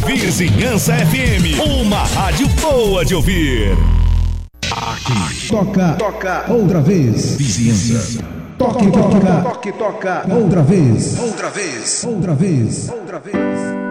Vizinhança FM, uma rádio boa de ouvir. Aqui. Toca outra vez. Vizinhança. Toque, toca. Outra vez. Outra vez.